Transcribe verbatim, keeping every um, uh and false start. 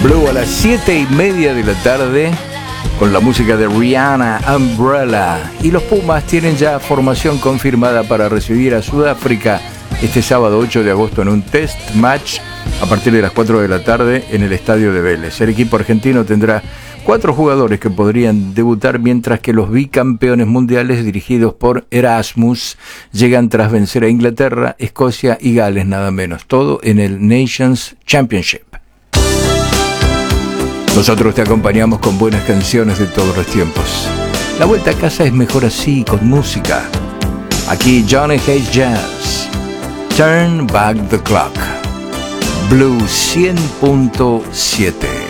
Blue a las siete y media de la tarde con la música de Rihanna, Umbrella. Y los Pumas tienen ya formación confirmada para recibir a Sudáfrica este sábado ocho de agosto en un test match a partir de las cuatro de la tarde en el estadio de Vélez. El equipo argentino tendrá cuatro jugadores que podrían debutar, mientras que los bicampeones mundiales dirigidos por Erasmus llegan tras vencer a Inglaterra, Escocia y Gales, nada menos. Todo en el Nations Championship. Nosotros te acompañamos con buenas canciones de todos los tiempos. La vuelta a casa es mejor así, con música. Aquí Johnny Hayes Jazz, Turn Back the Clock, Blue cien punto siete.